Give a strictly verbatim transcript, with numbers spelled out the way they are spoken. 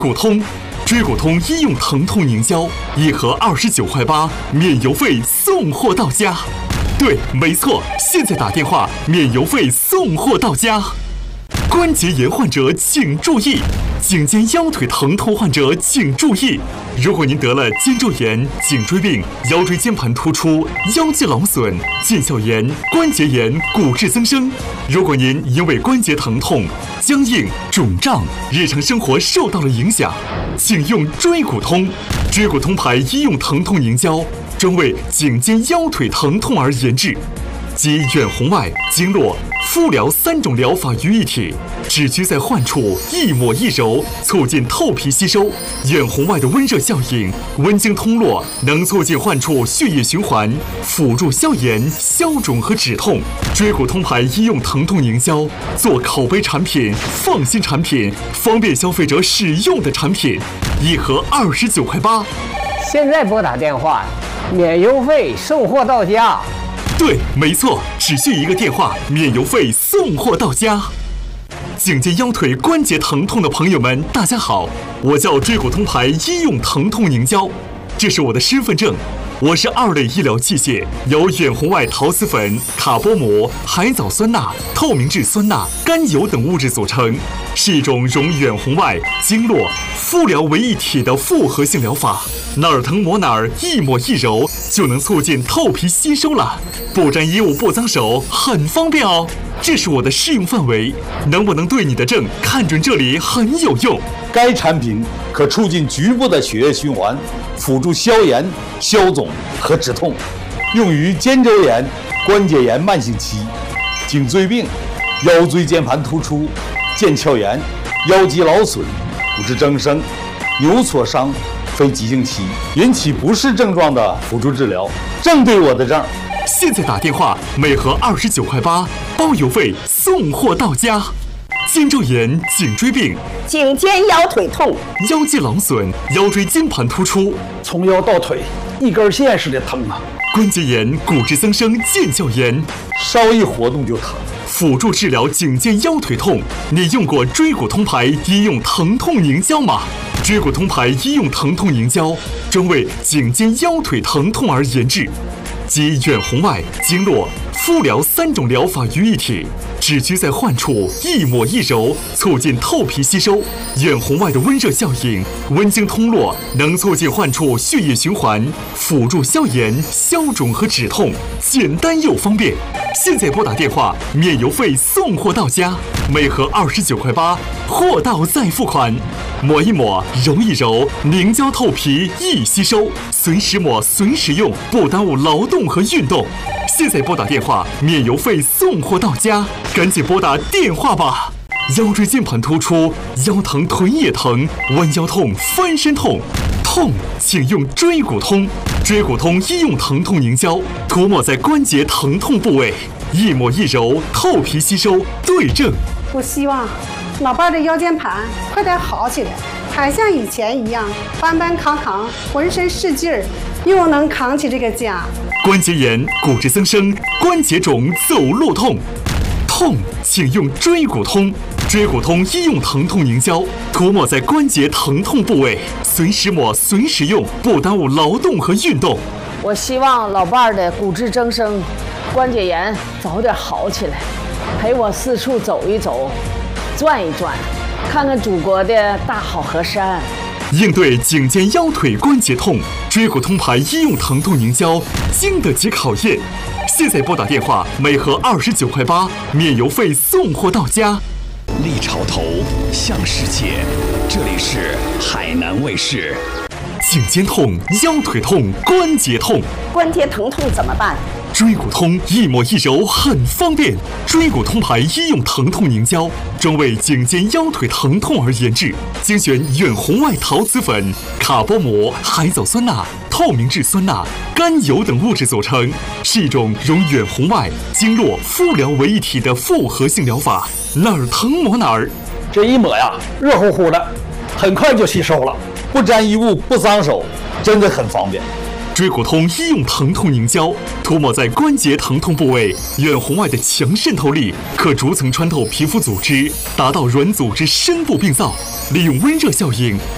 骨通，椎骨通医用疼痛凝胶，一盒二十九块八，免邮费送货到家。对，没错，现在打电话免邮费送货到家。关节炎患者请注意，颈肩腰腿疼痛患者请注意，如果您得了肩周炎、颈椎病、腰椎间盘突出、腰肌劳损、腱鞘炎、关节炎、骨质增生，如果您因为关节疼痛、僵硬、肿胀，日常生活受到了影响，请用椎骨通。椎骨通牌医用疼痛凝胶，专为颈肩腰腿疼痛而研制，集远红外、经络、敷疗三种疗法于一体，只需在患处一抹一揉，促进透皮吸收。远红外的温热效应，温经通络，能促进患处血液循环，辅助消炎、消肿和止痛。椎骨通牌医用疼痛凝胶，做口碑产品、放心产品、方便消费者使用的产品，一盒二十九块八。 现在拨打电话，免邮费送货到家。 对，没错，只需一个电话，免邮费送货到家。颈肩腰腿关节疼痛的朋友们，大家好，我叫椎骨通牌医用疼痛凝胶，这是我的身份证。我是二类医疗器械，由远红外陶瓷粉、卡波膜、海藻酸钠、透明质酸钠、甘油等物质组成，是一种融远红外、经络、敷疗为一体的复合性疗法。哪儿疼抹哪儿，一抹一揉就能促进透皮吸收了，不沾衣物不脏手，很方便哦。这是我的适用范围，能不能对你的症看准这里很有用。 该产品可促进局部的血液循环，辅助消炎、消肿和止痛，用于肩周炎、关节炎慢性期、颈椎病、腰椎间盘突出、腱鞘炎、腰肌劳损、骨质增生、扭挫伤、非急性期引起不适症状的辅助治疗，正对我的症。 现在打电话，每盒二十九块八，包邮费送货到家。肩周炎、颈椎病、 颈肩腰腿痛、 腰肌劳损、腰椎间盘突出， 从腰到腿一根线似的疼啊！ 关节炎、骨质增生、腱鞘炎， 稍一活动就疼。 辅助治疗颈肩腰腿痛，你用过椎骨通牌医用疼痛凝胶吗？椎骨通牌医用疼痛凝胶，专为颈肩腰腿疼痛而研制，集远红外、经络、敷疗三种疗法于一体，只需在患处一抹一揉，促进透皮吸收。远红外的温热效应，温经通络，能促进患处血液循环，辅助消炎、消肿和止痛，简单又方便。现在拨打电话，免邮费送货到家，每盒二十九块八，货到再付款。抹一抹，揉一揉，凝胶透皮易吸收，随时抹随时用，不耽误劳动和运动。现在拨打电话，免邮费送货到家，赶紧拨打电话吧。腰椎间盘突出，腰疼臀也疼，弯腰痛、翻身痛，痛请用椎骨通。椎骨通医用疼痛凝胶，涂抹在关节疼痛部位，一抹一揉，透皮吸收，对症。 我希望老伴的腰间盘快点好起来，还像以前一样搬搬扛扛，浑身是劲儿，又能扛起这个家。 关节炎、骨质增生、关节肿、走路痛，痛请用椎骨通。椎骨通医用疼痛凝胶，涂抹在关节疼痛部位，随时抹随时用，不耽误劳动和运动。 我希望老伴儿的骨质增生、关节炎早点好起来，陪我四处走一走，转一转，看看祖国的大好河山。 应对颈肩腰腿关节痛，椎骨通牌医用疼痛凝胶经得起考验。现在拨打电话，每盒二十九块八，免邮费送货到家。 立潮头向世界，这里是海南卫视。 颈肩痛、腰腿痛、关节痛， 关节疼痛怎么办？ 椎骨通一抹一揉很方便。椎骨通牌医用疼痛凝胶，专为颈肩腰腿疼痛而研制，精选远红外陶瓷粉、卡波膜、海藻酸钠、透明质酸钠、甘油等物质组成，是一种融远红外、经络、敷疗为一体的复合性疗法。哪儿疼抹哪儿， 这一抹呀，热乎乎的，很快就吸收了， 不沾衣物不脏手，真的很方便。 椎骨通医用疼痛凝胶，涂抹在关节疼痛部位，远红外的强渗透力可逐层穿透皮肤组织，达到软组织深部病灶。利用温热效应，